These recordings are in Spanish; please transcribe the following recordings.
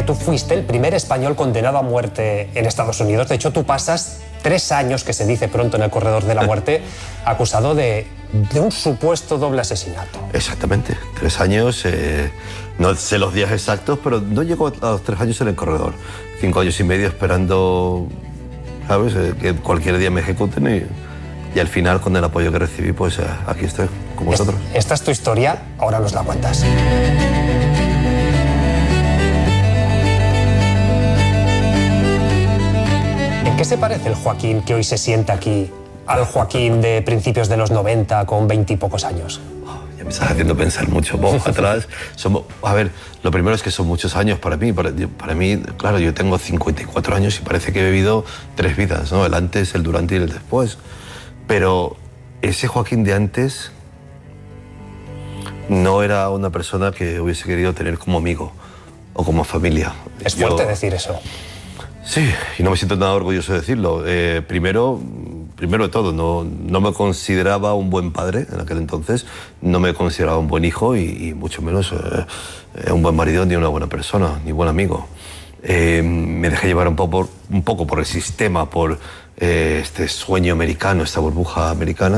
tú fuiste el primer español condenado a muerte en Estados Unidos. De hecho, tú pasas 3 años, que se dice pronto en el corredor de la muerte, acusado de un supuesto doble asesinato. Exactamente, 3 años, no sé los días exactos, pero no llego a los 3 años en el corredor. 5 años y medio esperando, ¿sabes?, que cualquier día me ejecuten y al final, con el apoyo que recibí, pues aquí estoy, con vosotros. Esta es tu historia, ahora nos la cuentas. ¿En qué se parece el Joaquín que hoy se sienta aquí al Joaquín de principios de los 90 con 20 y pocos años? Ya me estás haciendo pensar mucho vos atrás. A ver, lo primero es que son muchos años para mí. Para mí, claro, yo tengo 54 años y parece que he vivido 3 vidas, ¿no? El antes, el durante y el después. Pero ese Joaquín de antes no era una persona que hubiese querido tener como amigo o como familia. Es fuerte decir eso. Sí, y no me siento nada orgulloso de decirlo. Primero de todo, no me consideraba un buen padre en aquel entonces, no me consideraba un buen hijo y mucho menos un buen marido, ni una buena persona, ni buen amigo. Me dejé llevar un poco por el sistema, por este sueño americano, esta burbuja americana,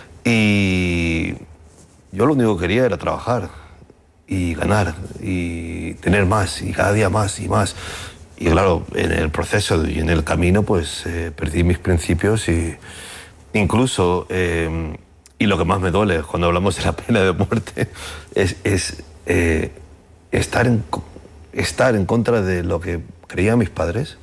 y yo lo único que quería era trabajar y ganar y tener más y cada día más y más. Y claro, en el proceso y en el camino, pues perdí mis principios y incluso, y lo que más me duele cuando hablamos de la pena de muerte, es estar en contra de lo que creían mis padres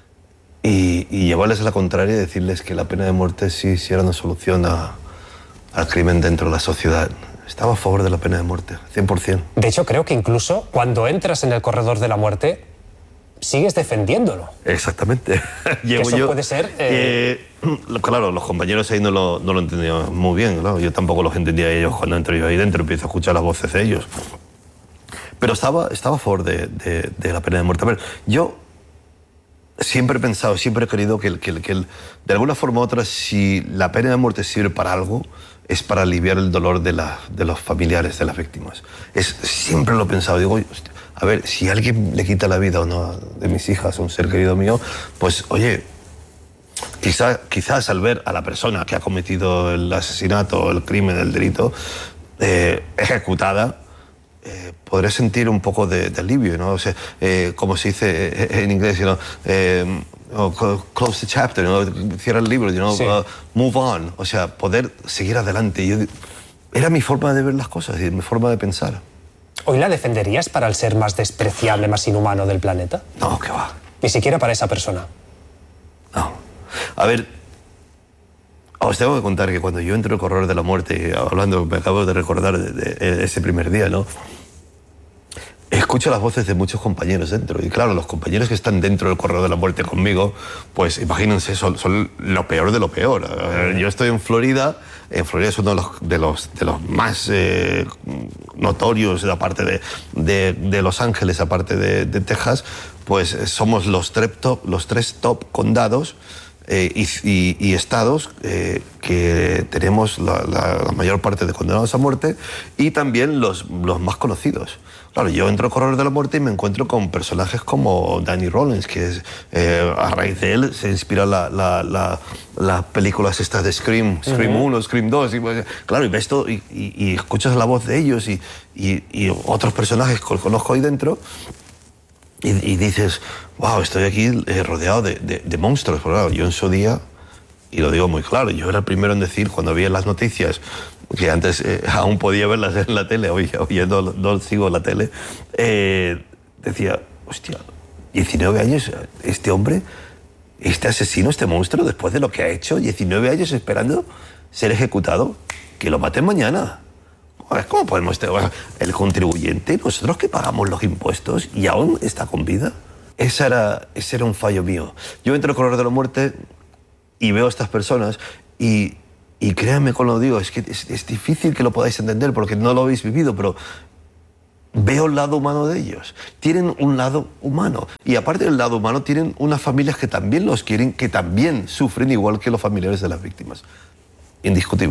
y llevarles a la contraria y decirles que la pena de muerte sí era una solución al crimen dentro de la sociedad. Estaba a favor de la pena de muerte, 100%. De hecho, creo que incluso cuando entras en el corredor de la muerte, sigues defendiéndolo. Exactamente. Eso puede ser... Claro, los compañeros ahí no lo entendían muy bien, claro. Yo tampoco los entendía a ellos cuando entro yo ahí dentro, empiezo a escuchar las voces de ellos. Pero estaba a favor de la pena de muerte. A ver, yo siempre he pensado, siempre he querido que de alguna forma u otra, si la pena de muerte sirve para algo, es para aliviar el dolor de los familiares de las víctimas. Siempre lo he pensado. Digo, a ver, si alguien le quita la vida a una de mis hijas, a un ser querido mío, pues oye, quizás al ver a la persona que ha cometido el asesinato, el crimen, el delito, ejecutada, podré sentir un poco de alivio, ¿no? O sea, como se dice en inglés, close the chapter, cierra el libro, move on, o sea, poder seguir adelante. Era mi forma de ver las cosas y mi forma de pensar. ¿Hoy la defenderías para el ser más despreciable, más inhumano del planeta? No, ¿qué va? Ni siquiera para esa persona. No. A ver, os tengo que contar que cuando yo entro al corredor de la muerte, hablando, me acabo de recordar de ese primer día, ¿no? Escucho las voces de muchos compañeros dentro. Y claro, los compañeros que están dentro del corredor de la muerte conmigo, pues imagínense, son lo peor de lo peor. Yo estoy en Florida. En Florida es uno de los más notorios, aparte de Los Ángeles, aparte de Texas, pues somos los 3 top condados y estados que tenemos la mayor parte de condenados a muerte y también los más conocidos. Claro, yo entro al corredor de la muerte y me encuentro con personajes como Danny Rollins, que a raíz de él se inspira las películas estas de Scream 1, Scream 2. Claro, y ves todo y escuchas la voz de ellos y otros personajes que conozco ahí dentro y dices, wow, estoy aquí rodeado de monstruos. Pero claro, yo en su día, y lo digo muy claro, yo era el primero en decir, cuando veía las noticias, que antes aún podía verlas en la tele, hoy no sigo la tele, decía, hostia, 19 años, este hombre, este asesino, este monstruo, después de lo que ha hecho, 19 años esperando ser ejecutado, que lo maten mañana. ¿Cómo podemos tener el contribuyente, nosotros que pagamos los impuestos y aún está con vida? Ese era un fallo mío. Yo entro al corredor de la muerte y veo a estas personas y créanme cuando lo digo, es que es difícil que lo podáis entender porque no lo habéis vivido, pero veo el lado humano de ellos. Tienen un lado humano. Y aparte del lado humano, tienen unas familias que también los quieren, que también sufren igual que los familiares de las víctimas. Indiscutible.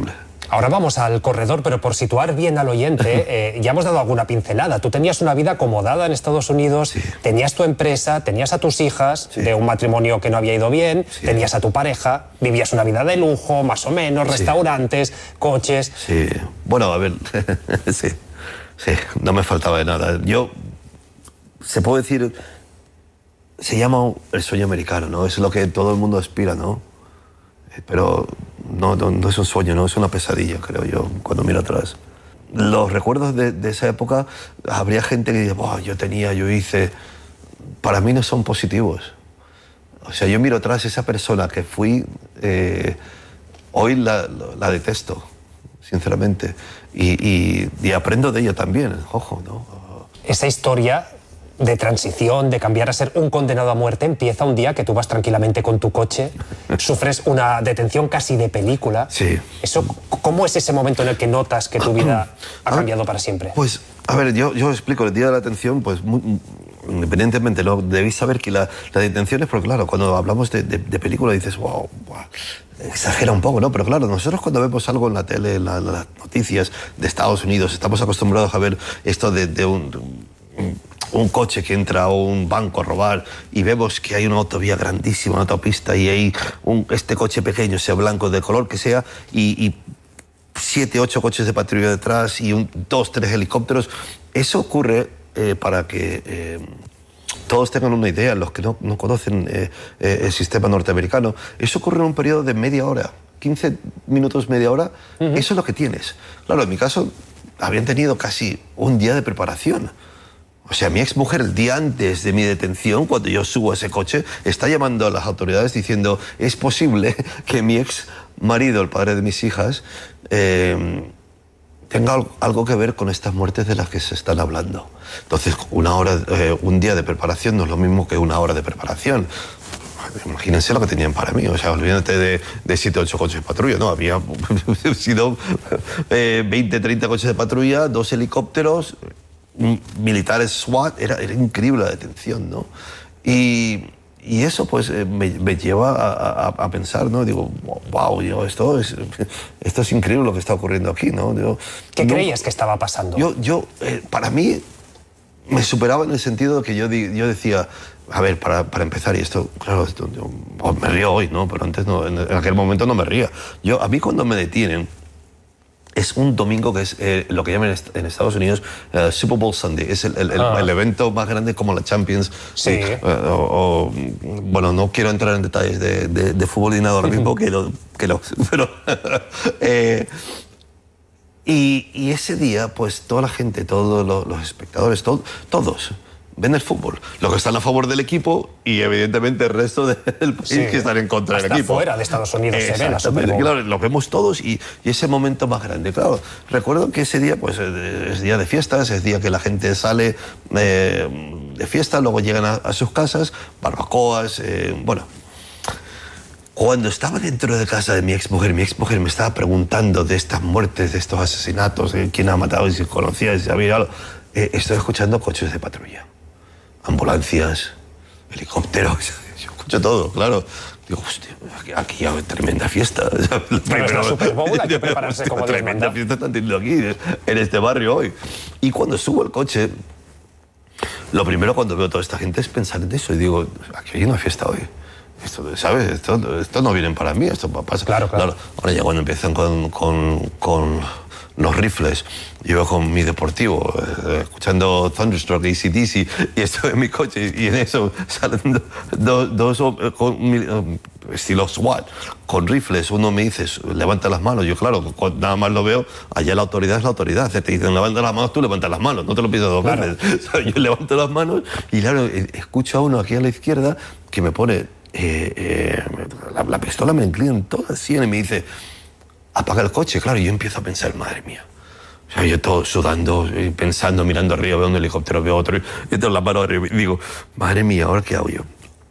Ahora vamos al corredor, pero por situar bien al oyente, ya hemos dado alguna pincelada. Tú tenías una vida acomodada en Estados Unidos, Sí. tenías tu empresa, tenías a tus hijas, Sí. de un matrimonio que no había ido bien, Sí. tenías a tu pareja, vivías una vida de lujo, más o menos, Sí. restaurantes, coches. Sí, bueno, a ver, sí, sí, no me faltaba de nada. Se puede decir, se llama el sueño americano, ¿no? Es lo que todo el mundo aspira, ¿no? Pero no es un sueño, no es una pesadilla, creo yo, cuando miro atrás. Los recuerdos de esa época, habría gente que dice, "Buah, yo hice", para mí no son positivos. O sea, yo miro atrás, esa persona que fui, hoy la detesto, sinceramente, y aprendo de ella también, ojo, ¿no? Esa historia de transición, de cambiar a ser un condenado a muerte, empieza un día que tú vas tranquilamente con tu coche, sufres una detención casi de película. Sí. Eso, ¿cómo es ese momento en el que notas que tu vida ha cambiado para siempre? Pues, a ver, yo explico, el día de la detención, pues, independientemente, ¿no? Debéis saber que la detención es, porque claro, cuando hablamos de película dices, wow, exagera un poco, ¿no? Pero claro, nosotros cuando vemos algo en la tele, en las noticias de Estados Unidos, estamos acostumbrados a ver esto de un coche que entra a un banco a robar y vemos que hay una autovía grandísima, una autopista, y hay este coche pequeño, sea blanco, de color que sea, y 7, 8 coches de patrulla detrás y 2, 3 helicópteros. Eso ocurre para que todos tengan una idea, los que no conocen el sistema norteamericano. Eso ocurre en un periodo de media hora, 15 minutos, media hora. Eso es lo que tienes. Claro, en mi caso, habían tenido casi un día de preparación. O sea, mi exmujer, el día antes de mi detención, cuando yo subo a ese coche, está llamando a las autoridades diciendo, es posible que mi ex marido, el padre de mis hijas, tenga algo que ver con estas muertes de las que se están hablando. Entonces, un día de preparación no es lo mismo que una hora de preparación. Imagínense lo que tenían para mí. O sea, olvídate de 7, 8 coches de patrulla. No, había sido 20, 30 coches de patrulla, 2 helicópteros, militares SWAT. Era increíble la detención, ¿no? Y eso pues me lleva a pensar, ¿no? Digo, wow, esto es increíble lo que está ocurriendo aquí, ¿no? ¿Qué creías que estaba pasando? Para mí me superaba en el sentido de que yo decía, a ver, para empezar, y esto, claro, me río hoy, ¿no? Pero antes no, en aquel momento no me ría. A mí cuando me detienen, es un domingo que es lo que llaman en Estados Unidos Super Bowl Sunday. Es el evento más grande como la Champions. Sí. Bueno, no quiero entrar en detalles de fútbol ni nada ahora mismo, pero y ese día, pues toda la gente, todos los espectadores, todos ven el fútbol. Los que están a favor del equipo y evidentemente el resto del país que están en contra del equipo. Fuera de Estados Unidos se ve la Super Bowl. Claro, lo vemos todos y ese momento más grande. Claro, recuerdo que ese día pues, es día de fiestas, es día que la gente sale de fiesta, luego llegan a sus casas, barbacoas, bueno. Cuando estaba dentro de casa de mi exmujer me estaba preguntando de estas muertes, de estos asesinatos, de quién ha matado, y si conocía, si había algo. Estoy escuchando coches de patrulla, ambulancias, helicópteros, yo escucho todo, claro. Digo, hostia, aquí hay tremenda fiesta. Pero es la Super Bowl, hay que prepararse como Dios manda. Tremenda fiesta están teniendo aquí, en este barrio hoy. Y cuando subo al coche, lo primero cuando veo a toda esta gente es pensar en eso. Y digo, aquí hay una fiesta hoy. Esto, ¿sabes? Esto no vienen para mí, esto pasa. Claro. Ahora ya cuando empiezan con los rifles, yo iba con mi deportivo, escuchando Thunderstruck, AC/DC, y estoy en mi coche, y en eso salen dos estilo SWAT, con rifles. Uno me dice, levanta las manos. Yo, claro, nada más lo veo, allá la autoridad es la autoridad. Te dicen, levanta las manos, tú levantas las manos, no te lo pido 2 veces. O sea, yo levanto las manos, y claro, escucho a uno aquí a la izquierda que me pone la pistola, me inclina en toda así, y me dice, apaga el coche. Claro, y yo empiezo a pensar, madre mía. O sea, yo todo sudando, pensando, mirando arriba, veo un helicóptero, veo otro, y tengo la mano arriba, y digo, madre mía, ¿ahora qué hago yo?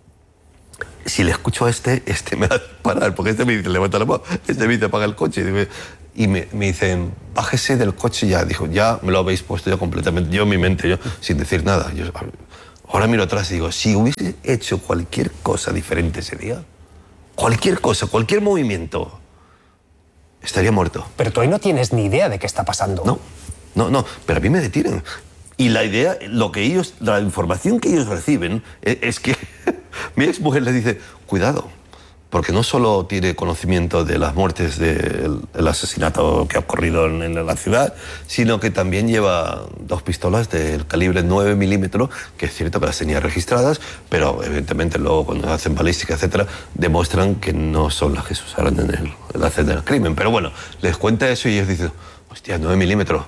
Si le escucho a este me va a parar, porque este me dice, levanta la mano, este me dice, apaga el coche, y me dicen, bájese del coche ya. Dijo, ya me lo habéis puesto yo completamente, yo en mi mente, yo sin decir nada. Ahora miro atrás y digo, si hubiese hecho cualquier cosa diferente ese día, cualquier cosa, cualquier movimiento, estaría muerto. Pero tú ahí no tienes ni idea de qué está pasando. No, pero a mí me detienen. Y la idea, la información que ellos reciben es que mi exmujer les dice, cuidado, porque no solo tiene conocimiento de las muertes del asesinato que ha ocurrido en la ciudad, sino que también lleva 2 pistolas del calibre 9 milímetros, que es cierto que las tenía registradas, pero evidentemente luego cuando hacen balística, etcétera, demuestran que no son las que se usaron en el hacer del crimen. Pero bueno, les cuenta eso y ellos dicen, hostia, 9 milímetros.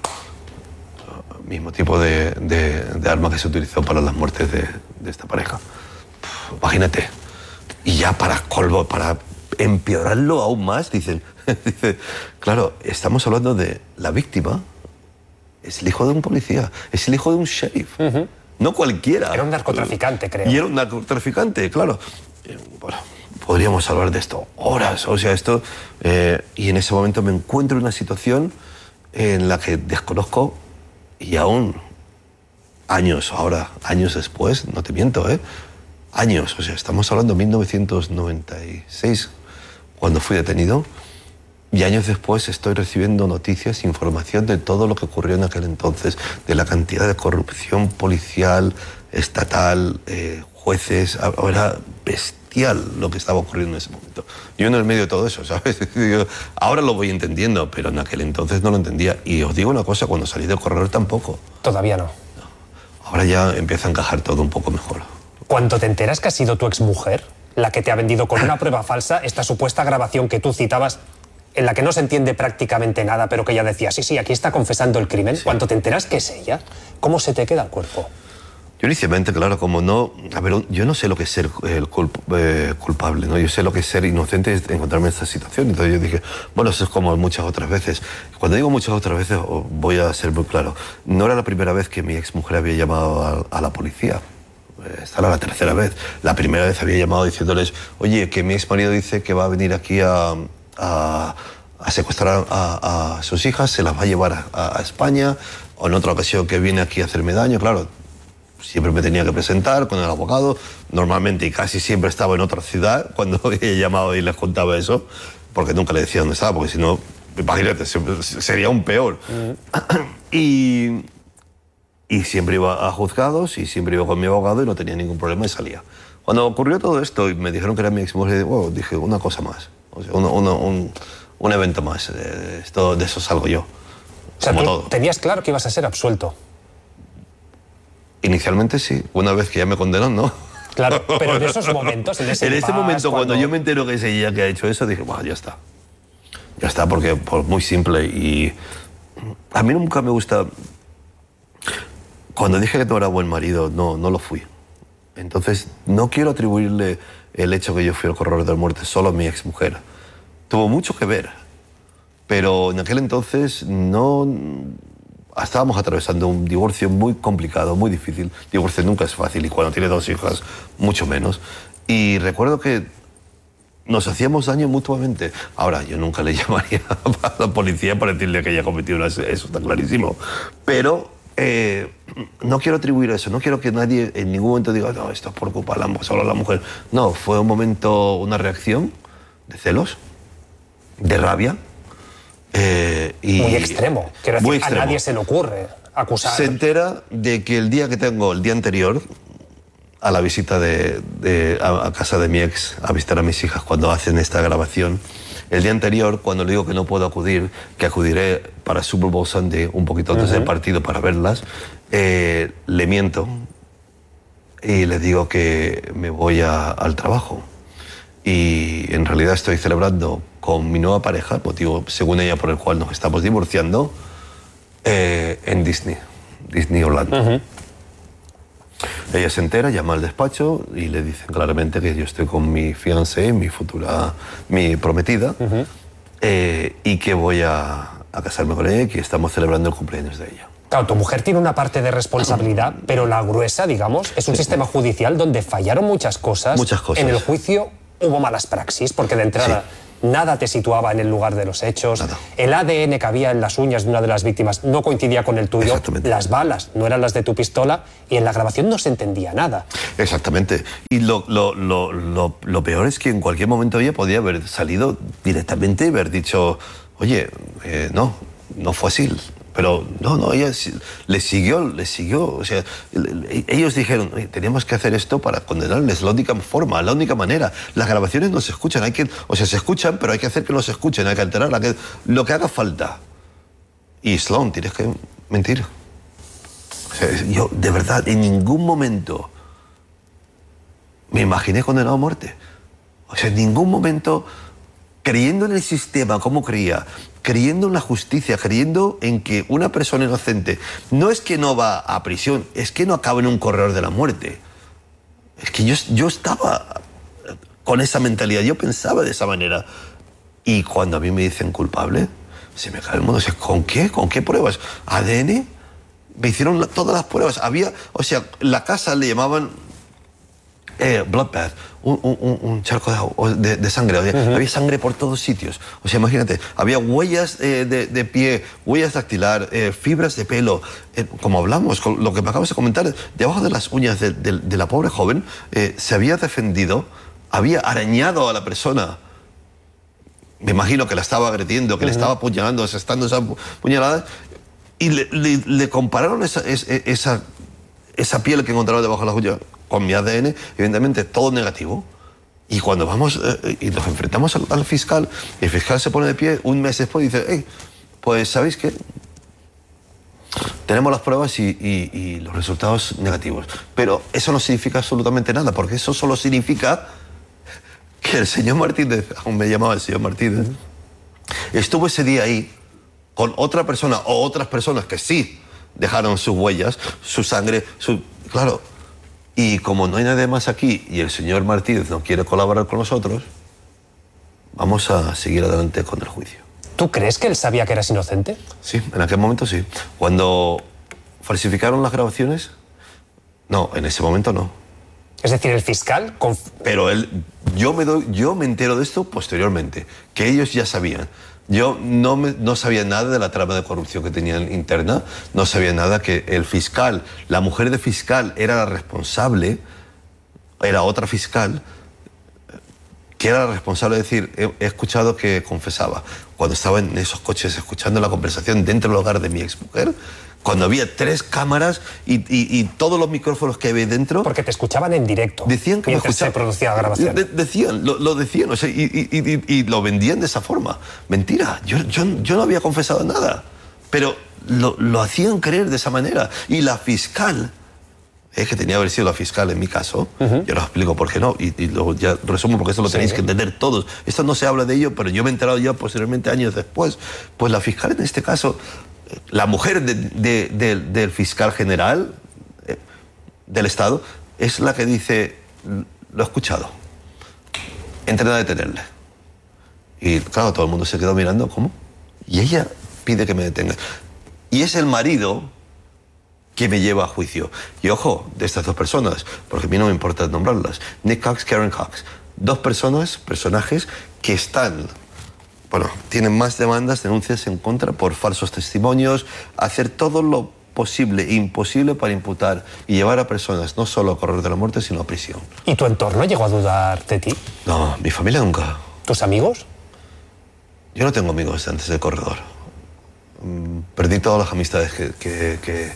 Mismo tipo de arma que se utilizó para las muertes de esta pareja. Imagínate. Y ya para empeorarlo aún más, dice, claro, estamos hablando de la víctima, es el hijo de un policía, es el hijo de un sheriff, no cualquiera. Era un narcotraficante, creo. Y era un narcotraficante, claro. Bueno, podríamos hablar de esto horas, o sea, esto... y en ese momento me encuentro en una situación en la que desconozco y aún años después, no te miento, años, o sea, estamos hablando de 1996, cuando fui detenido, y años después estoy recibiendo noticias, información de todo lo que ocurrió en aquel entonces, de la cantidad de corrupción policial, estatal, jueces, era bestial lo que estaba ocurriendo en ese momento. Yo en el medio de todo eso, ¿sabes? Ahora lo voy entendiendo, pero en aquel entonces no lo entendía. Y os digo una cosa, cuando salí del corredor tampoco. Todavía no. Ahora ya empieza a encajar todo un poco mejor. Cuando te enteras que ha sido tu exmujer la que te ha vendido con una prueba falsa esta supuesta grabación que tú citabas, en la que no se entiende prácticamente nada, pero que ella decía, sí, aquí está confesando el crimen, sí. Cuando te enteras que es ella, ¿cómo se te queda el cuerpo? Yo inicialmente, claro, como no... A ver, yo no sé lo que es ser culpable, ¿no? Yo sé lo que es ser inocente, es encontrarme en esta situación. Entonces yo dije, bueno, eso es como muchas otras veces. Cuando digo muchas otras veces, voy a ser muy claro. No era la primera vez que mi exmujer había llamado a la policía. Esta era la tercera vez. La primera vez había llamado diciéndoles, oye, que mi exmarido dice que va a venir aquí a secuestrar a sus hijas, se las va a llevar a España, o en otra ocasión que viene aquí a hacerme daño, claro. Siempre me tenía que presentar con el abogado, normalmente y casi siempre estaba en otra ciudad cuando he llamado y les contaba eso, porque nunca le decía dónde estaba, porque si no, imagínate, sería aún peor. Y siempre iba a juzgados y siempre iba con mi abogado y no tenía ningún problema y salía. Cuando ocurrió todo esto y me dijeron que era mi exmujer, bueno, dije, una cosa más, o sea, un evento más, de eso salgo yo. O sea, como tú todo. Tenías claro que ibas a ser absuelto. Inicialmente sí, una vez que ya me condenan, ¿no? Claro, pero en esos momentos, en ese momento, cuando yo me entero que es ella que ha hecho eso, dije, bueno, ya está. Ya está, porque muy simple. Y a mí nunca me gusta... Cuando dije que no era buen marido, no lo fui. Entonces, no quiero atribuirle el hecho que yo fui el corredor de la muerte solo a mi exmujer. Tuvo mucho que ver, pero en aquel entonces no... Estábamos atravesando un divorcio muy complicado, muy difícil. Divorcio nunca es fácil y cuando tiene 2 hijas, mucho menos. Y recuerdo que nos hacíamos daño mutuamente. Ahora, yo nunca le llamaría a la policía para decirle que ella cometió eso, está clarísimo. Pero no quiero atribuir eso, no quiero que nadie en ningún momento diga, no, esto es por culpa de solo la mujer. No, fue un momento, una reacción de celos, de rabia. Muy extremo. Quiero decir, muy extremo. A nadie se le ocurre acusar. Se entera de que el día anterior, a la visita a casa de mi ex, a visitar a mis hijas cuando hacen esta grabación, el día anterior, cuando le digo que no puedo acudir, que acudiré para Super Bowl Sunday, un poquito antes del partido para verlas, le miento y le digo que me voy al trabajo. Y en realidad estoy celebrando con mi nueva pareja, motivo según ella por el cual nos estamos divorciando, en Disney Orlando. Ella se entera, llama al despacho y le dicen claramente que yo estoy con mi fiancé, mi prometida, y que voy a casarme con ella y que estamos celebrando el cumpleaños de ella. Claro, tu mujer tiene una parte de responsabilidad, pero la gruesa, digamos, es un sistema judicial donde fallaron muchas cosas. Muchas cosas. En el juicio hubo malas praxis, porque de entrada nada te situaba en el lugar de los hechos. Nada. El ADN que había en las uñas de una de las víctimas no coincidía con el tuyo. Exactamente. Las balas no eran las de tu pistola y en la grabación no se entendía nada. Exactamente. Y lo peor es que en cualquier momento ella podía haber salido directamente y haber dicho, oye, no fue así. Pero no, ella le siguió. O sea, ellos dijeron, tenemos que hacer esto para condenarles, la única forma, la única manera. Las grabaciones no se escuchan, se escuchan, pero hay que hacer que no se escuchen, hay que alterarla, lo que haga falta. Y Sloan, tienes que mentir. O sea, yo, de verdad, en ningún momento me imaginé condenado a muerte. O sea, en ningún momento, creyendo en el sistema como creía, creyendo en la justicia, creyendo en que una persona inocente no es que no va a prisión, es que no acaba en un corredor de la muerte. Es que yo estaba con esa mentalidad, yo pensaba de esa manera. Y cuando a mí me dicen culpable, se me cae el mundo. O sea, ¿con qué? ¿Con qué pruebas? ¿ADN? Me hicieron todas las pruebas. La casa le llamaban bloodbath, un charco de sangre. Había sangre por todos sitios. O sea, imagínate, había huellas de pie, huellas dactilar, fibras de pelo. Como hablamos, con lo que me acabas de comentar, debajo de las uñas de la pobre joven, se había defendido, había arañado a la persona. Me imagino que la estaba agrediendo, que le estaba apuñalando, asestando esas puñaladas. Y le compararon esa piel que encontraron debajo de las uñas con mi ADN, evidentemente todo negativo. Y cuando vamos y nos enfrentamos al fiscal, y el fiscal se pone de pie un mes después y dice, hey, pues ¿sabéis qué? Tenemos las pruebas y los resultados negativos. Pero eso no significa absolutamente nada, porque eso solo significa que el señor Martínez, aún me llamaba el señor Martínez, estuvo ese día ahí con otra persona o otras personas que sí dejaron sus huellas, su sangre, claro. Y como no hay nadie más aquí y el señor Martínez no quiere colaborar con nosotros, vamos a seguir adelante con el juicio. ¿Tú crees que él sabía que eras inocente? Sí, en aquel momento sí. Cuando falsificaron las grabaciones, no, en ese momento no. Es decir, el fiscal... Pero yo me entero de esto posteriormente, que ellos ya sabían. Yo no sabía nada de la trama de corrupción que tenían interna, no sabía nada que el fiscal, la mujer de fiscal era la responsable, era otra fiscal, que era la responsable de decir, he escuchado que confesaba. Cuando estaba en esos coches escuchando la conversación dentro del hogar de mi exmujer, cuando había 3 cámaras y todos los micrófonos que había dentro... Porque te escuchaban en directo. Decían que me escuchaban. Se producía la grabación. Lo decían, o sea, y lo vendían de esa forma. Mentira, yo no había confesado nada. Pero lo hacían creer de esa manera. Y la fiscal, que tenía que haber sido la fiscal en mi caso, yo lo explico por qué no, y lo ya resumo porque eso lo tenéis que entender todos. Esto no se habla de ello, pero yo me he enterado ya posteriormente, años después. Pues la fiscal en este caso... La mujer del fiscal general del Estado es la que dice, lo he escuchado, entrena a detenerle. Y claro, todo el mundo se quedó mirando, ¿cómo? Y ella pide que me detenga. Y es el marido que me lleva a juicio. Y ojo, de estas 2 personas, porque a mí no me importa nombrarlas, Nick Cox, Karen Cox, 2 personajes que están... Bueno, tienen más demandas, denuncias en contra por falsos testimonios, hacer todo lo posible e imposible para imputar y llevar a personas no solo a correr de la muerte, sino a prisión. ¿Y tu entorno llegó a dudar de ti? No, mi familia nunca. ¿Tus amigos? Yo no tengo amigos antes del corredor. Perdí todas las amistades que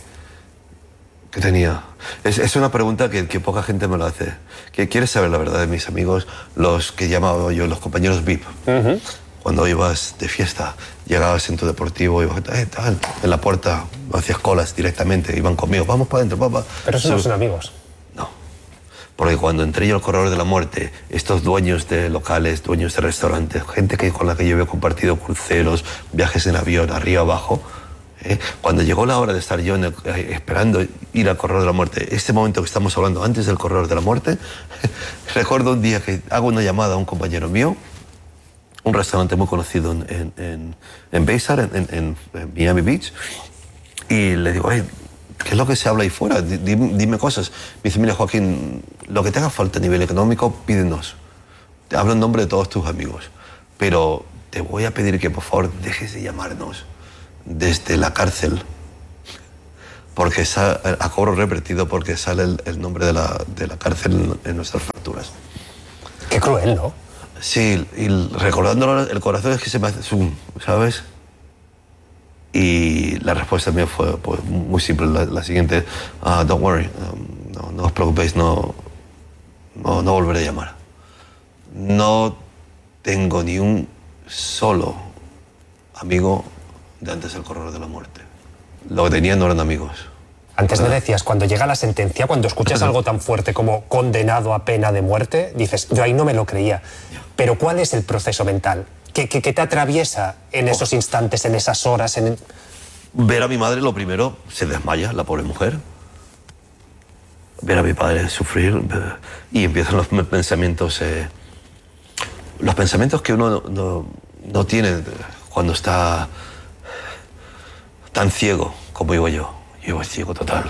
tenía. Es una pregunta que poca gente me lo hace. ¿Quieres saber la verdad de mis amigos? Los que llamaba yo los compañeros VIP. Cuando ibas de fiesta, llegabas en tu deportivo, ibas tal, en la puerta, hacías colas directamente, iban conmigo, vamos para adentro, papá. Pero esos no son amigos. No, porque cuando entré yo al corredor de la muerte, estos dueños de locales, dueños de restaurantes, gente con la que yo había compartido cruceros, viajes en avión, arriba, abajo, cuando llegó la hora de estar yo esperando ir al corredor de la muerte, este momento que estamos hablando antes del corredor de la muerte, recuerdo un día que hago una llamada a un compañero mío, un restaurante muy conocido en Bayside, en Miami Beach, y le digo, ¿qué es lo que se habla ahí fuera? Dime cosas. Me dice, mira, Joaquín, lo que te haga falta a nivel económico, pídenos. Te hablo en nombre de todos tus amigos, pero te voy a pedir que por favor dejes de llamarnos desde la cárcel, porque a cobro revertido, porque sale el nombre de la cárcel en nuestras facturas. Qué cruel, ¿no? Sí, y recordándolo, el corazón es que se me hace zoom, ¿sabes? Y la respuesta mía fue pues, muy simple, la siguiente, don't worry, no os preocupéis, no volveré a llamar. No tengo ni un solo amigo de antes del corredor de la muerte. Lo que tenía no eran amigos. Antes me decías, cuando llega la sentencia, cuando escuchas algo tan fuerte como condenado a pena de muerte, dices, yo ahí no me lo creía. Pero ¿cuál es el proceso mental? ¿Qué te atraviesa en esos instantes, en esas horas? Ver a mi madre, lo primero, se desmaya, la pobre mujer. Ver a mi padre sufrir y empiezan los pensamientos... los pensamientos que uno no tiene cuando está tan ciego como digo yo. Yo voy ciego total.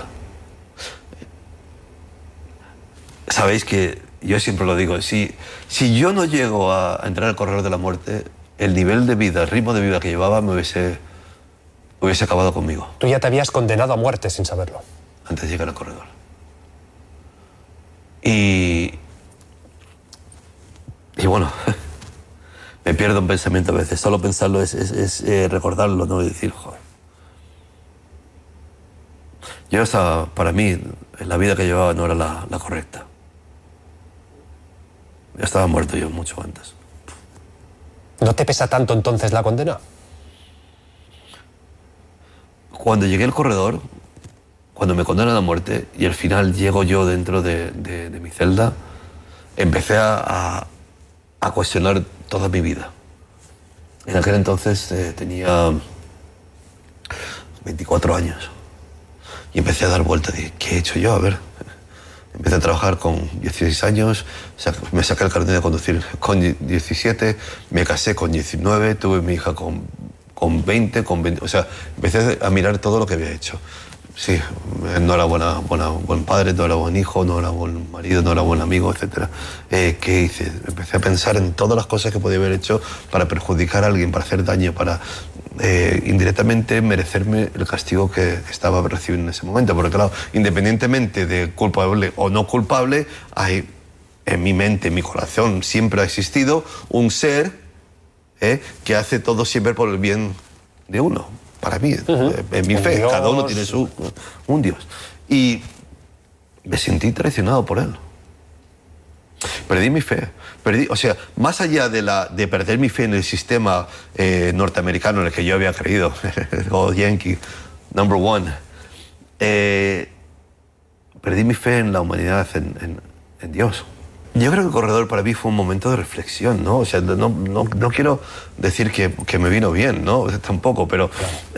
Sabéis que yo siempre lo digo, si yo no llego a entrar al corredor de la muerte, el nivel de vida, el ritmo de vida que llevaba me hubiese acabado conmigo. Tú ya te habías condenado a muerte sin saberlo. Antes de llegar al corredor. Y bueno, me pierdo en pensamiento a veces. Solo pensarlo es recordarlo, no decir, joder. Yo estaba, para mí, la vida que llevaba no era la correcta. Ya estaba muerto yo mucho antes. ¿No te pesa tanto entonces la condena? Cuando llegué al corredor, cuando me condenan a muerte y al final llego yo dentro de mi celda, empecé a cuestionar toda mi vida. En aquel entonces tenía 24 años y empecé a dar vueltas. Dije, ¿qué he hecho yo? A ver, empecé a trabajar con 16 años, me saqué el carnet de conducir con 17, me casé con 19, tuve mi hija con 20, o sea, empecé a mirar todo lo que había hecho. Sí, no era buen padre, no era buen hijo, no era buen marido, no era buen amigo, etc. ¿Qué hice? Empecé a pensar en todas las cosas que podía haber hecho para perjudicar a alguien, para hacer daño, para indirectamente merecerme el castigo que estaba recibiendo en ese momento. Porque claro, independientemente de culpable o no culpable, hay en mi mente, en mi corazón, siempre ha existido un ser que hace todo siempre por el bien de uno. Para mí, en mi fe, cada uno tiene un Dios. Y me sentí traicionado por él. Perdí mi fe. O sea, más allá de perder mi fe en el sistema norteamericano en el que yo había creído, o Yankee, number one, perdí mi fe en la humanidad, en Dios. Yo creo que el corredor para mí fue un momento de reflexión, ¿no? O sea, no quiero decir que me vino bien, ¿no? O sea, tampoco, pero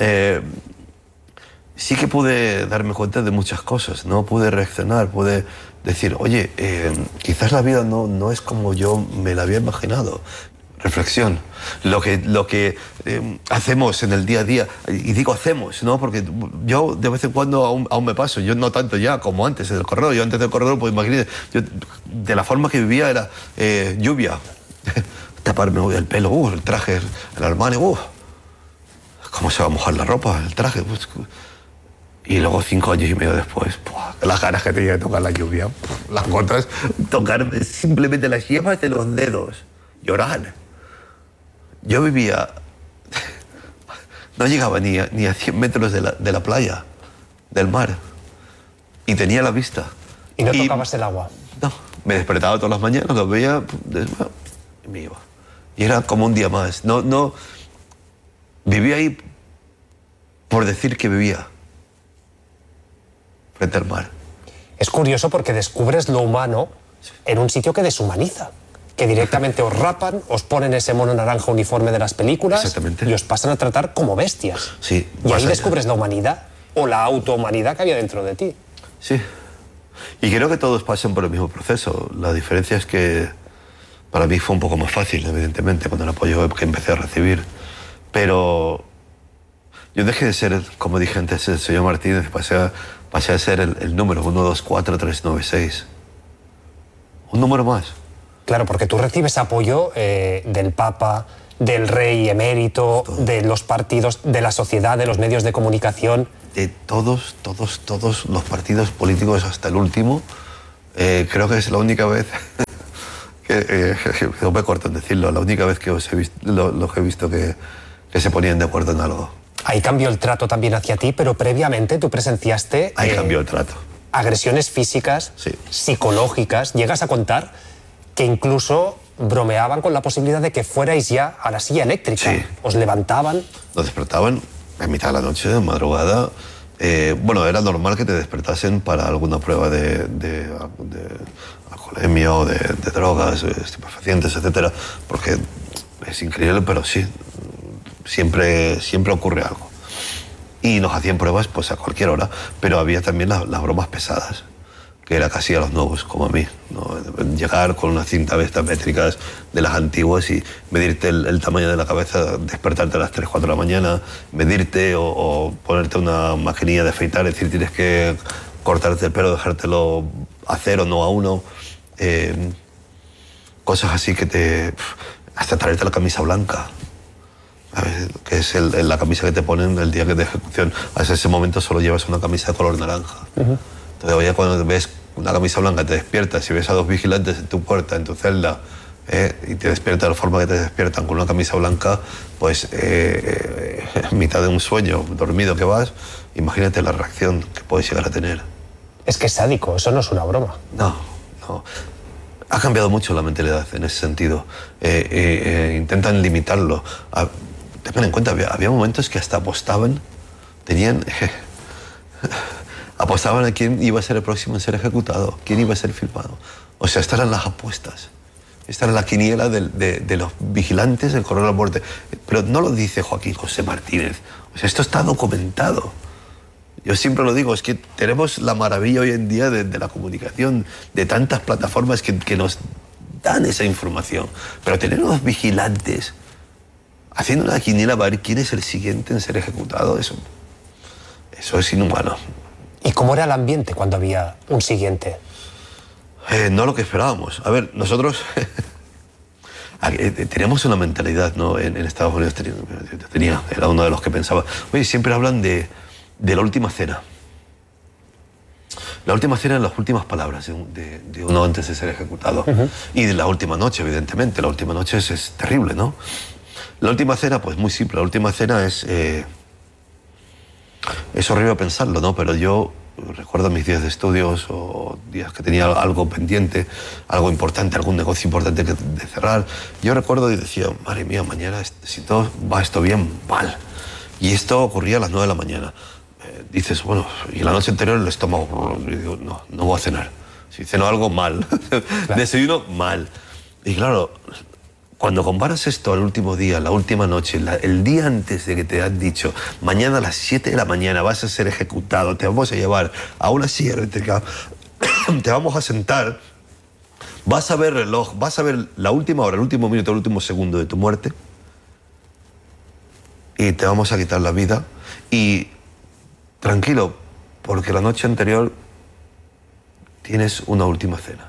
sí que pude darme cuenta de muchas cosas, ¿no? Pude reaccionar, pude decir, oye, quizás la vida no es como yo me la había imaginado. Reflexión. Lo que hacemos en el día a día, y digo hacemos, ¿no? Porque yo de vez en cuando aún me paso, yo no tanto ya como antes en el corredor. Yo antes del corredor, pues imagínate, yo, de la forma que vivía era lluvia, taparme el pelo, el traje, el Armani, ¿cómo se va a mojar la ropa, el traje? Y luego 5 años y medio después, las ganas que tenía de tocar la lluvia, las gotas, tocar simplemente las yemas de los dedos, llorar. Yo vivía, no llegaba ni a 100 metros de la playa, del mar, y tenía la vista. ¿Y no tocabas el agua? No, me despertaba todas las mañanas, lo veía y me iba. Y era como un día más. No, vivía ahí por decir que vivía, frente al mar. Es curioso porque descubres lo humano en un sitio que deshumaniza. Que directamente os rapan, os ponen ese mono naranja uniforme de las películas y os pasan a tratar como bestias. Sí, y ahí descubres la humanidad o la autohumanidad que había dentro de ti. Sí. Y creo que todos pasan por el mismo proceso. La diferencia es que para mí fue un poco más fácil, evidentemente, con el apoyo que empecé a recibir. Pero yo dejé de ser, como dije antes, el señor Martínez, pasé a ser el número 124396. Un número más. Claro, porque tú recibes apoyo del Papa, del Rey emérito, de los partidos, de la sociedad, de los medios de comunicación. De todos los partidos políticos hasta el último. Creo que es la única vez No me corto en decirlo, la única vez que os he visto, los he visto que se ponían de acuerdo en algo. Ahí cambió el trato también hacia ti, pero previamente tú presenciaste... Ahí cambió el trato. Agresiones físicas, sí, psicológicas. Llegas a contar que incluso bromeaban con la posibilidad de que fuerais ya a la silla eléctrica. Sí. Os levantaban. Nos despertaban en mitad de la noche, de madrugada. Bueno, era normal que te despertasen para alguna prueba de alcoholemia o de drogas, estupefacientes, etcétera, porque es increíble, pero sí, siempre ocurre algo. Y nos hacían pruebas pues a cualquier hora, pero había también las bromas pesadas, que era casi a los nuevos, como a mí, ¿no? Llegar con unas cintas de estas métricas de las antiguas y medirte el tamaño de la cabeza, despertarte a las 3, 4 de la mañana, medirte o ponerte una maquinilla de afeitar, es decir, tienes que cortarte el pelo, dejártelo a 0, no a 1. Cosas así que te... hasta traerte la camisa blanca, que es la camisa que te ponen el día que de ejecución. Hasta ese momento solo llevas una camisa de color naranja. Entonces ya cuando ves una camisa blanca te despiertas y ves a 2 vigilantes en tu puerta, en tu celda, y te despiertas de la forma que te despiertan con una camisa blanca, pues en mitad de un sueño dormido que vas, imagínate la reacción que puedes llegar a tener. Es que es sádico, eso no es una broma. No. Ha cambiado mucho la mentalidad en ese sentido. Intentan limitarlo. Ten en cuenta, había momentos que hasta apostaban, apostaban a quién iba a ser el próximo en ser ejecutado, quién iba a ser filmado. O sea, estas eran las apuestas. Esta era la quiniela de los vigilantes del corredor de la muerte. Pero no lo dice Joaquín José Martínez. O sea, esto está documentado. Yo siempre lo digo, es que tenemos la maravilla hoy en día de la comunicación, de tantas plataformas que nos dan esa información. Pero tener unos vigilantes haciendo una quiniela para ver quién es el siguiente en ser ejecutado, eso es inhumano. ¿Y cómo era el ambiente cuando había un siguiente? No lo que esperábamos. A ver, nosotros teníamos una mentalidad, ¿no? En Estados Unidos era uno de los que pensaba, oye, siempre hablan de la última cena. La última cena es las últimas palabras de uno antes de ser ejecutado. Y de la última noche, evidentemente. La última noche es terrible, ¿no? La última cena, pues muy simple. La última cena es horrible pensarlo, ¿no? Pero yo recuerdo mis días de estudios o días que tenía algo pendiente, algo importante, algún negocio importante de cerrar. Yo recuerdo y decía, madre mía, mañana, si todo va esto bien, mal. Y esto ocurría a las 9 de la mañana. Dices, bueno, y la noche anterior el estómago, y digo, no voy a cenar. Si ceno algo, mal. Claro. Desayuno, mal. Y claro, cuando comparas esto al último día, la última noche, el día antes de que te han dicho, mañana a las 7 de la mañana vas a ser ejecutado, te vamos a llevar a una silla eléctrica, te vamos a sentar, vas a ver reloj, vas a ver la última hora, el último minuto, el último segundo de tu muerte, y te vamos a quitar la vida. Y tranquilo, porque la noche anterior tienes una última cena.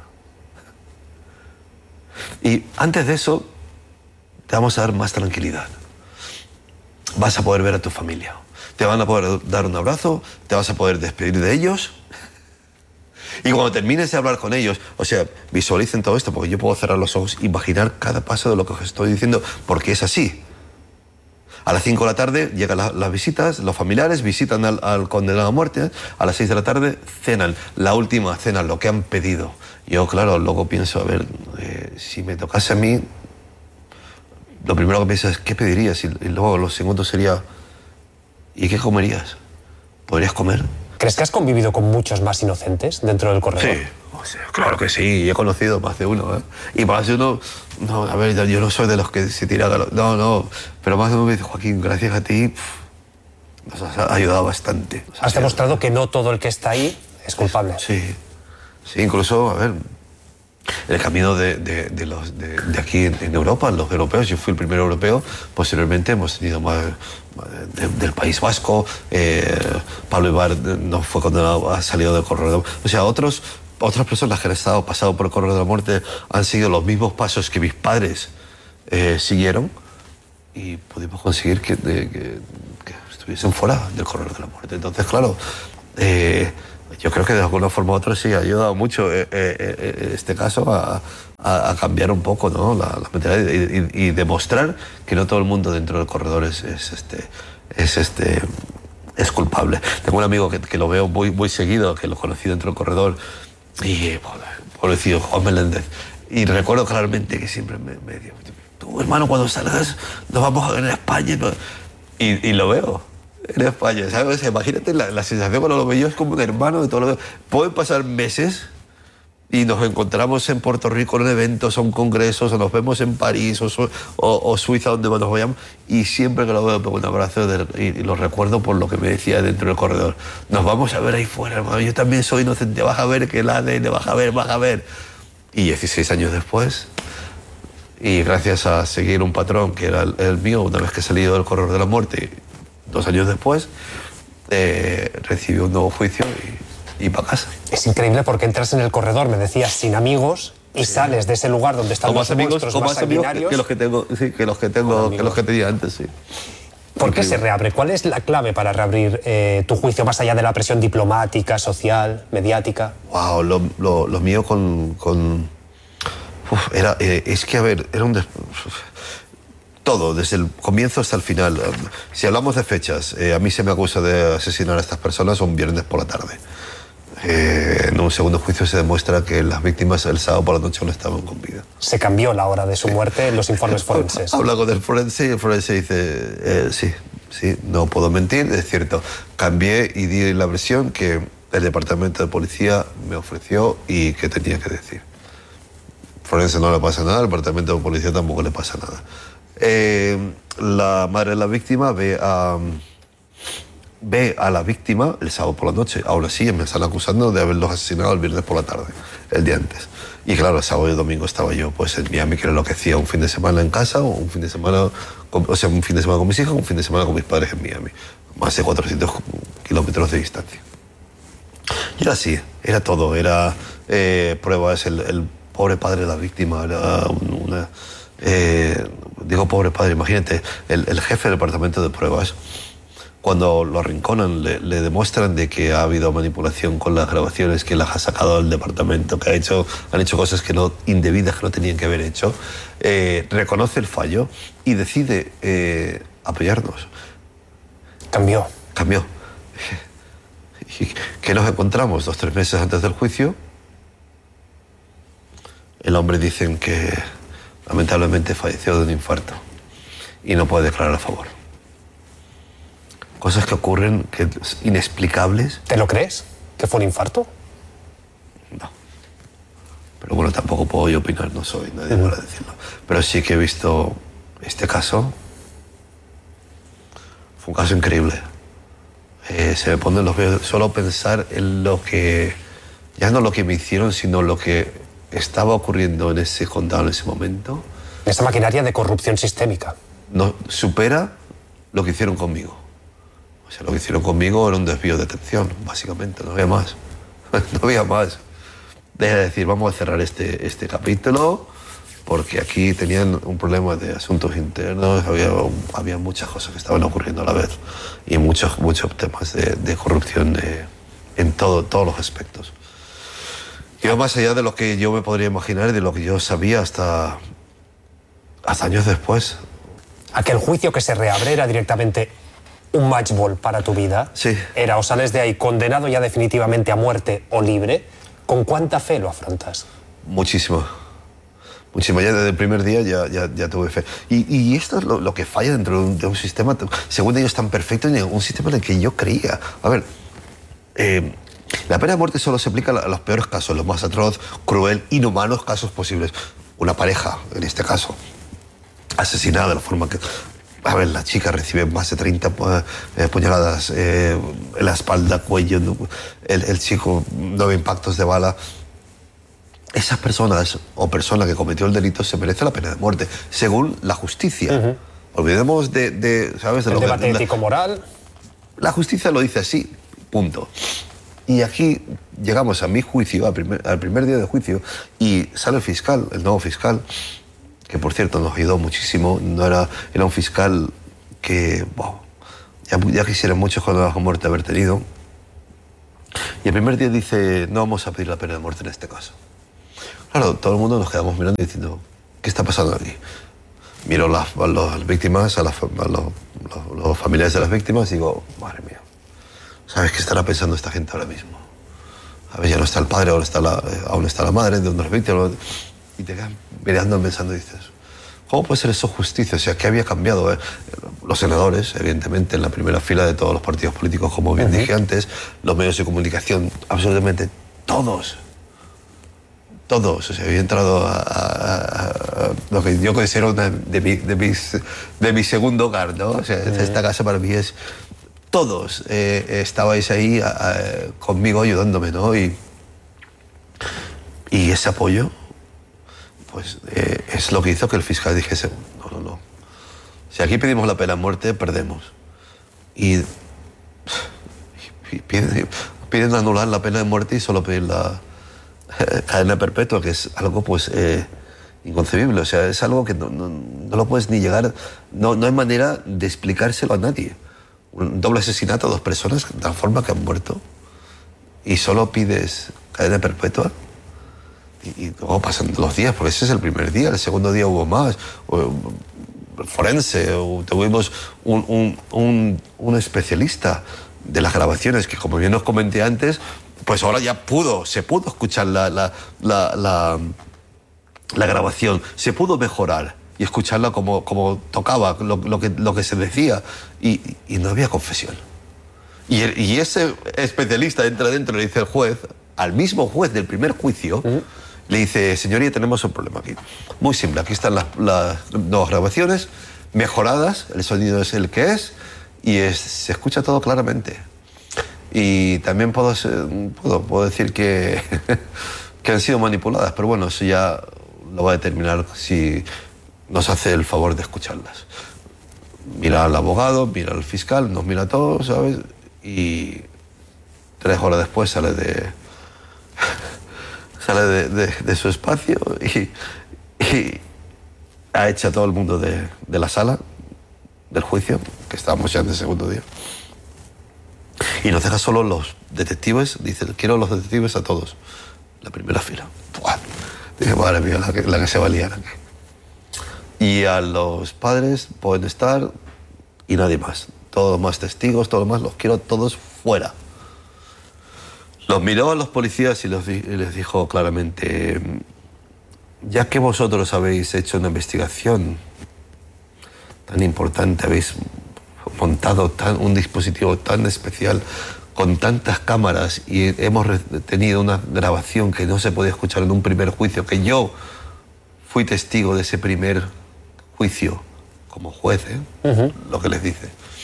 Y antes de eso, te vamos a dar más tranquilidad. Vas a poder ver a tu familia. Te van a poder dar un abrazo, te vas a poder despedir de ellos. Y cuando termines de hablar con ellos, o sea, visualicen todo esto, porque yo puedo cerrar los ojos, imaginar cada paso de lo que os estoy diciendo, porque es así. A las 5 de la tarde llegan las visitas, los familiares visitan al condenado a muerte. A las 6 de la tarde cenan, la última cena, lo que han pedido. Yo, claro, luego pienso, a ver, si me tocase a mí, lo primero que pienso es, ¿qué pedirías? Y luego lo segundo sería, ¿y qué comerías? ¿Podrías comer? ¿Crees que has convivido con muchos más inocentes dentro del corredor? Sí, o sea, claro que sí, he conocido más de uno, ¿eh? Y más de uno, no, a ver, yo no soy de los que se tiran a los... No, pero más de uno me dice, Joaquín, gracias a ti, nos has ayudado bastante. Has demostrado que no todo el que está ahí es culpable. Sí, incluso, a ver, el camino de aquí en Europa, los europeos, yo fui el primer europeo, posteriormente hemos tenido más del País Vasco, Pablo Ibar no fue condenado, ha salido del corredor. O sea, otras personas que han pasado por el corredor de la muerte han seguido los mismos pasos que mis padres siguieron y pudimos conseguir que estuviesen fuera del corredor de la muerte. Entonces, claro, Yo creo que de alguna forma u otra sí ha ayudado mucho este caso a cambiar un poco, ¿no? la mentalidad y demostrar que no todo el mundo dentro del corredor es culpable. Tengo un amigo que lo veo muy seguido, que lo conocí dentro del corredor, y pobrecito Juan Meléndez. Y recuerdo claramente que siempre me dijo, tú hermano, cuando salgas nos vamos a ver en España. Y lo veo en España, ¿sabes? Imagínate la sensación cuando lo veo yo, es como un hermano de todos los... Pueden pasar meses y nos encontramos en Puerto Rico en eventos o en congresos, o nos vemos en París o Suiza, donde nos vayamos, y siempre que lo veo pongo un abrazo y lo recuerdo por lo que me decía dentro del corredor. Nos vamos a ver ahí fuera, hermano, yo también soy inocente, vas a ver que el ADN, vas a ver. Y 16 años después, y gracias a seguir un patrón que era el mío, una vez que he salido del corredor de la muerte, 2 años después, recibió un nuevo juicio y para casa. Es increíble porque entras en el corredor, me decías, sin amigos, y sales de ese lugar donde están los monstruos más sanguinarios. Que los que tengo, sí, que los que tenía antes, sí. ¿Por qué se reabre? ¿Cuál es la clave para reabrir tu juicio más allá de la presión diplomática, social, mediática? Wow, lo mío es que, a ver, era todo, desde el comienzo hasta el final. Si hablamos de fechas, a mí se me acusa de asesinar a estas personas un viernes por la tarde. En un segundo juicio se demuestra que las víctimas el sábado por la noche no estaban con vida. Se cambió la hora de su muerte en los informes forenses. Habla con el forense y el forense dice, sí, no puedo mentir, es cierto. Cambié y di la versión que el departamento de policía me ofreció y que tenía que decir. Forense no le pasa nada, al departamento de policía tampoco le pasa nada. La madre de la víctima ve a la víctima el sábado por la noche. Ahora sí, me están acusando de haberlos asesinado el viernes por la tarde, el día antes. Y claro, el sábado y el domingo estaba yo pues en Miami, que era lo que hacía un fin de semana en casa, o un fin de semana con mis hijos, un fin de semana con mis padres en Miami. Más de 400 kilómetros de distancia. Y era así, era todo, era pruebas, el pobre padre de la víctima, era digo pobre padre, imagínate, el jefe del departamento de pruebas, cuando lo arrinconan, le demuestran de que ha habido manipulación con las grabaciones, que las ha sacado del departamento, que han hecho cosas indebidas que no tenían que haber hecho, reconoce el fallo y decide apoyarnos. Cambió. ¿Y qué nos encontramos 2 o 3 meses antes del juicio? El hombre dicen que lamentablemente falleció de un infarto y no puede declarar a favor. Cosas que ocurren, que inexplicables. ¿Te lo crees? ¿Que fue un infarto? No. Pero bueno, tampoco puedo yo opinar, no soy nadie para decirlo. Pero sí que he visto este caso. Fue un caso increíble. Se me ponen los dedos solo pensar en lo que, ya no lo que me hicieron, sino lo que estaba ocurriendo en ese condado en ese momento. Esa maquinaria de corrupción sistémica. No supera lo que hicieron conmigo. O sea, lo que hicieron conmigo era un desvío de atención, básicamente, no había más. No había más. Deja de decir, vamos a cerrar este capítulo, porque aquí tenían un problema de asuntos internos, había muchas cosas que estaban ocurriendo a la vez, y muchos temas de corrupción en todos los aspectos. Iba más allá de lo que yo me podría imaginar y de lo que yo sabía hasta años después. Aquel juicio que se reabre era directamente un match ball para tu vida. Sí. Era o sales de ahí condenado ya definitivamente a muerte o libre. ¿Con cuánta fe lo afrontas? Muchísimo. Ya desde el primer día ya tuve fe. Y esto es lo que falla dentro de un sistema, según ellos, tan perfecto, en un sistema en el que yo creía. A ver, la pena de muerte solo se aplica a los peores casos, los más atroz, cruel, inhumanos casos posibles. Una pareja, en este caso, asesinada de la forma que... A ver, la chica recibe más de 30 puñaladas en la espalda, cuello, el chico 9 impactos de bala. Esas personas o persona que cometió el delito se merece la pena de muerte, según la justicia. Olvidemos ¿sabes? El debate ético-moral. La justicia lo dice así, punto. Y aquí llegamos a mi juicio, al primer día de juicio, y sale el fiscal, el nuevo fiscal, que por cierto nos ayudó muchísimo. Era un fiscal que, wow, ya quisieran muchos con la muerte haber tenido. Y el primer día dice, no vamos a pedir la pena de muerte en este caso. Claro, todo el mundo nos quedamos mirando y diciendo, ¿qué está pasando aquí? Miro a las víctimas, a los familiares de las víctimas y digo, madre mía, ¿sabes qué estará pensando esta gente ahora mismo? A ver, ya no está el padre, aún está la madre de una de las víctimas. Y te quedas mirando pensando y dices, ¿cómo puede ser eso justicia? O sea, ¿qué había cambiado? Los senadores, evidentemente, en la primera fila de todos los partidos políticos, como bien dije antes, los medios de comunicación, absolutamente todos. O sea, había entrado a lo que yo considero una de mi segundo hogar, ¿no? O sea, esta casa para mí es... Todos estabais ahí conmigo ayudándome, ¿no? Y ese apoyo, pues es lo que hizo que el fiscal dijese, no. Si aquí pedimos la pena de muerte, perdemos. Y piden anular la pena de muerte y solo pedir la cadena perpetua, que es algo pues inconcebible. O sea, es algo que no lo puedes ni llegar... No hay manera de explicárselo a nadie. Un doble asesinato a 2 personas de tal forma que han muerto y solo pides cadena perpetua y luego pasan los días, porque ese es el primer día, el segundo día hubo más, forense, tuvimos un especialista de las grabaciones que, como bien os comenté antes, pues ahora ya se pudo escuchar la grabación, se pudo mejorar y escucharla como tocaba, lo que se decía, y no había confesión. Y ese especialista entra dentro y le dice al juez, al mismo juez del primer juicio, le dice, señoría, tenemos un problema aquí. Muy simple, aquí están las 2 grabaciones mejoradas, el sonido es el que es, y se escucha todo claramente. Y también puedo decir que, que han sido manipuladas, pero bueno, eso ya lo va a determinar si nos hace el favor de escucharlas. Mira al abogado, mira al fiscal, nos mira a todos, ¿sabes? Y 3 horas después sale de su espacio y ha hecho a todo el mundo de la sala del juicio, que estábamos ya en el segundo día. Y nos deja solo los detectives, dice, quiero los detectives a todos. La primera fila. ¡Buah! Dije, madre mía, la que se va a liar aquí. Y a los padres pueden estar y nadie más. Todos más testigos, todos más, los quiero todos fuera. Los miró a los policías y les dijo claramente, ya que vosotros habéis hecho una investigación tan importante, habéis montado un dispositivo tan especial con tantas cámaras y hemos tenido una grabación que no se podía escuchar en un primer juicio, que yo fui testigo de ese primer juicio como juez, lo que les dice.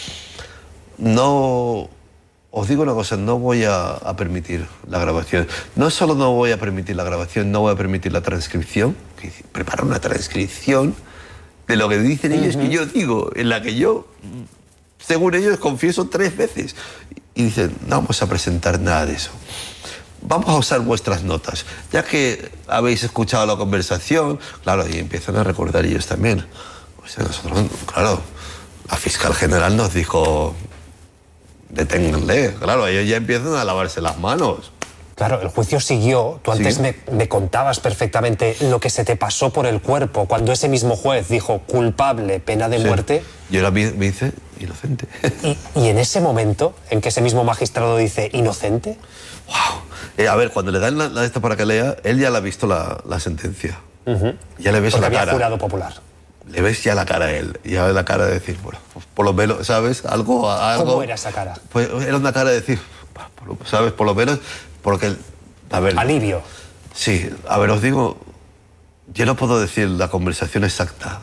No, os digo una cosa, no voy a permitir la grabación. No solo no voy a permitir la grabación, no voy a permitir la transcripción. Prepara una transcripción de lo que dicen ellos que yo digo, en la que yo, según ellos, confieso 3 veces. Y dicen, no vamos a presentar nada de eso. Vamos a usar vuestras notas. Ya que habéis escuchado la conversación, claro, y empiezan a recordar ellos también. O sea, nosotros, claro, la fiscal general nos dijo, deténganle. Claro, ellos ya empiezan a lavarse las manos. Claro, el juicio siguió. Tú antes me contabas perfectamente lo que se te pasó por el cuerpo cuando ese mismo juez dijo culpable, pena de muerte. Yo ahora me dice inocente. ¿Y en ese momento en que ese mismo magistrado dice inocente? ¡Wow! A ver, cuando le dan la esta para que lea, él ya le ha visto la sentencia. Ya le ves la cara. Había jurado popular. Le ves ya la cara a él. Ya la cara de decir, bueno, por lo menos, ¿sabes? Algo. ¿Cómo era esa cara? Pues era una cara de decir, ¿sabes? Por lo menos, porque... A ver, alivio. Sí, a ver, os digo, yo no puedo decir la conversación exacta,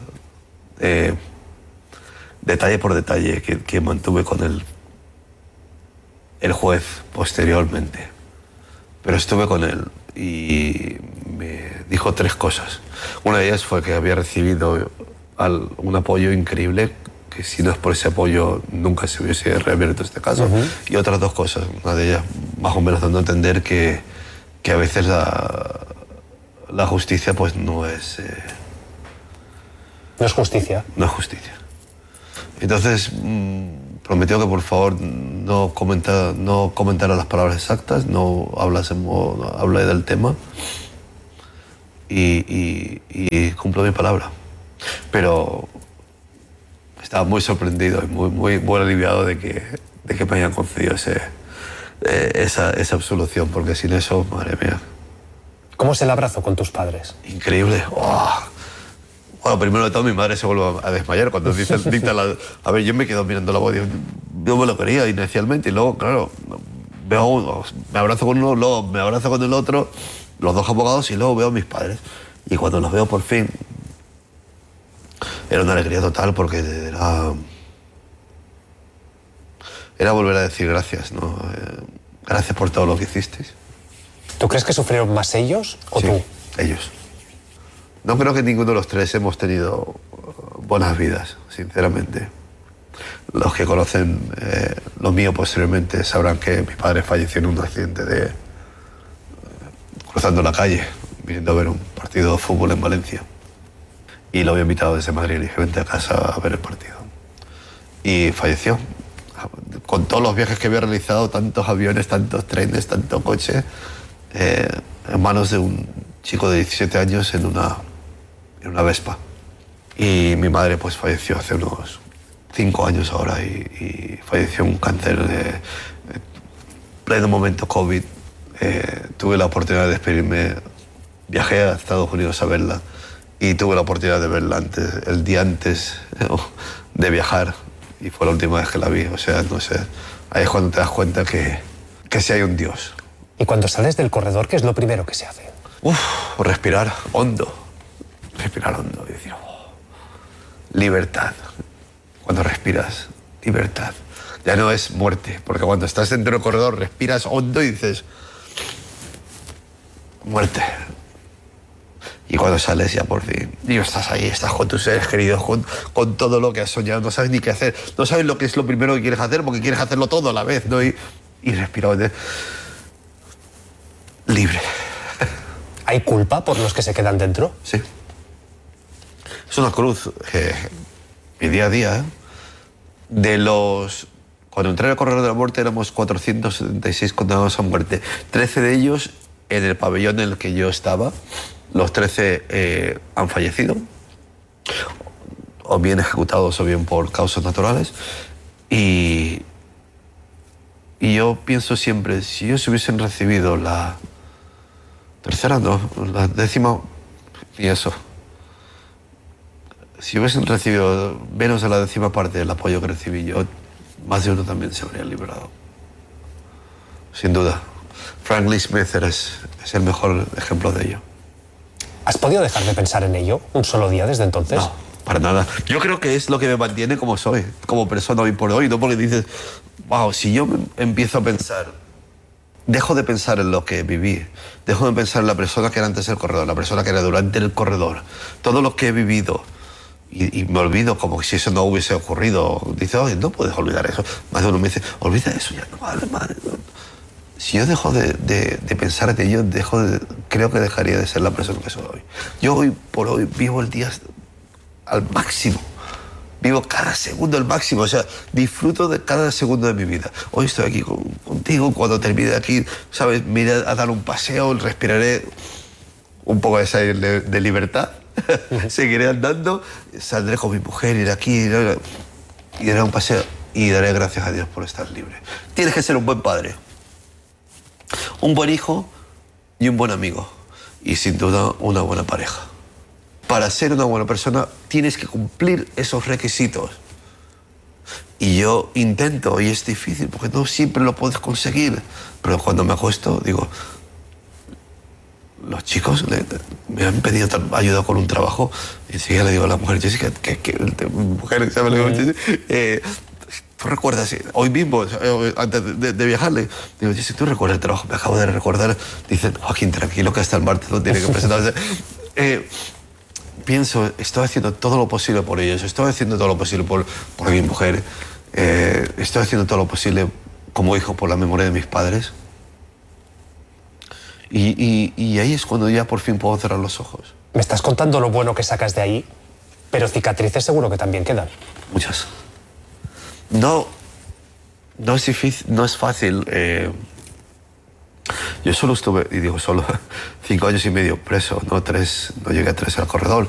detalle por detalle, que mantuve con el juez posteriormente. Pero estuve con él y me dijo 3 cosas. Una de ellas fue que había recibido un apoyo increíble, que si no es por ese apoyo nunca se hubiese reabierto este caso. Y otras 2 cosas, una de ellas más o menos dando a entender que a veces la justicia pues no es... no es justicia. No es justicia. Entonces, prometió que por favor no comentara las palabras exactas, no hablé del tema y cumplo mi palabra. Pero estaba muy sorprendido y muy aliviado de que me hayan concedido esa absolución, porque sin eso, madre mía. ¿Cómo es el abrazo con tus padres? Increíble. ¡Oh! Bueno, primero de todo mi madre se vuelve a desmayar cuando dicta la... A ver, yo me quedo mirando la voz, yo me lo quería inicialmente y luego, claro, me abrazo con uno, luego me abrazo con el otro, los dos abogados, y luego veo a mis padres. Y cuando los veo por fin, era una alegría total porque era volver a decir gracias, ¿no? Gracias por todo lo que hicisteis. ¿Tú crees que sufrieron más ellos o Sí, tú? ellos. No creo que ninguno de los tres hemos tenido buenas vidas, sinceramente. Los que conocen lo mío posteriormente sabrán que mi padre falleció en un accidente cruzando la calle, viniendo a ver un partido de fútbol en Valencia. Y lo había invitado desde Madrid, le dije, vente a casa a ver el partido. Y falleció. Con todos los viajes que había realizado, tantos aviones, tantos trenes, tantos coches, en manos de un chico de 17 años en una Vespa. Y mi madre pues falleció hace unos 5 años ahora y falleció un cáncer en pleno momento COVID. Tuve la oportunidad de despedirme, viajé a Estados Unidos a verla y tuve la oportunidad de verla el día antes de viajar y fue la última vez que la vi. O sea, no sé, ahí es cuando te das cuenta que sí hay un Dios. Y cuando sales del corredor, ¿qué es lo primero que se hace? Respirar hondo. Respirar hondo y decir, libertad. Cuando respiras, libertad. Ya no es muerte, porque cuando estás dentro del corredor respiras hondo y dices, muerte. Y cuando sales ya por fin, y estás ahí, estás con tus seres queridos, con todo lo que has soñado, no sabes ni qué hacer, no sabes lo que es lo primero que quieres hacer porque quieres hacerlo todo a la vez, ¿no? Y respirar libre. ¿Hay culpa por los que se quedan dentro? Sí. Es una cruz. Mi día a día, cuando entré al corredor de la muerte éramos 476 condenados a muerte. 13 de ellos en el pabellón en el que yo estaba. Los 13 han fallecido, o bien ejecutados o bien por causas naturales. Y yo pienso siempre, si ellos hubiesen recibido la tercera, no, la décima, y eso. Si hubiesen recibido menos de la décima parte del apoyo que recibí yo, más de uno también se habría librado. Sin duda. Frank Lee Smith es el mejor ejemplo de ello. ¿Has podido dejar de pensar en ello un solo día desde entonces? No, para nada. Yo creo que es lo que me mantiene como soy, como persona hoy por hoy, no porque dices, wow, si yo empiezo a pensar, dejo de pensar en lo que viví, dejo de pensar en la persona que era antes del corredor, la persona que era durante el corredor, todo lo que he vivido, y me olvido como si eso no hubiese ocurrido. Dice, oye, no puedes olvidar eso. Más de uno me dice, olvida eso ya, no vale, madre. No. Si yo dejo de pensar en ello, creo que dejaría de ser la persona que soy hoy. Yo hoy por hoy vivo el día al máximo. Vivo cada segundo al máximo. O sea, disfruto de cada segundo de mi vida. Hoy estoy aquí contigo. Cuando termine de aquí, ¿sabes? Me iré a dar un paseo, respiraré un poco de aire de libertad. Seguiré andando, saldré con mi mujer, iré aquí, y daré un paseo y daré gracias a Dios por estar libre. Tienes que ser un buen padre, un buen hijo y un buen amigo, y sin duda una buena pareja. Para ser una buena persona tienes que cumplir esos requisitos. Y yo intento, y es difícil porque no siempre lo puedes conseguir, pero cuando me acuesto digo, los chicos me han pedido ayuda con un trabajo y enseguida le digo a la mujer, Jessica, mujer, ¿sabes? ¿Tú recuerdas? Hoy mismo, antes de viajarle, digo, Jessica, ¿tú recuerdas el trabajo? Me acabo de recordar. Dicen, Joaquín, tranquilo que hasta el martes no tiene que presentarse. Pienso, estoy haciendo todo lo posible por ellos, estoy haciendo todo lo posible por mi mujer, estoy haciendo todo lo posible como hijo por la memoria de mis padres. Y ahí es cuando ya por fin puedo cerrar los ojos. Me estás contando lo bueno que sacas de ahí, pero cicatrices seguro que también quedan. Muchas. No no es difícil, no es fácil. Yo solo estuve, y digo solo, 5 años y medio preso, no llegué a 3 al corredor.